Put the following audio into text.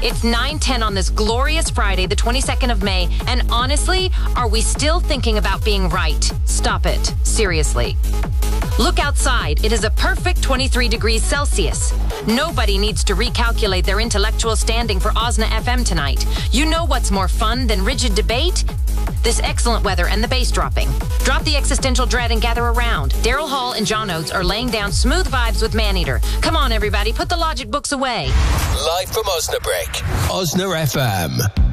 It's 9:10 on this glorious Friday, the 22nd of May. And honestly, are we still thinking about being right? Stop it. Seriously. Look outside. It is a perfect 23 degrees Celsius. Nobody needs to recalculate their intellectual standing for OSNA FM tonight. You know what's more fun than rigid debate? This excellent weather and the bass dropping. Drop the existential dread and gather around. Daryl Hall and John Oates are laying down smooth vibes with Maneater. Come on, everybody, put the logic books away. Live from Osnabrück, OSNA FM.